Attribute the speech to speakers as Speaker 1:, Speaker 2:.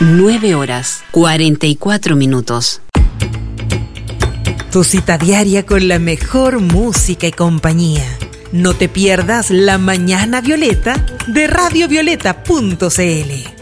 Speaker 1: 9 horas, 44 minutos.
Speaker 2: Tu cita diaria con la mejor música y compañía. No te pierdas La Mañana Violeta de radiovioleta.cl.